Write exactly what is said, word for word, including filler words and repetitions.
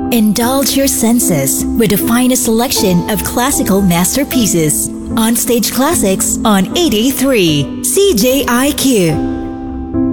Indulge your senses with the finest selection of classical masterpieces. On Stage Classics on eight eighty-three C J I Q.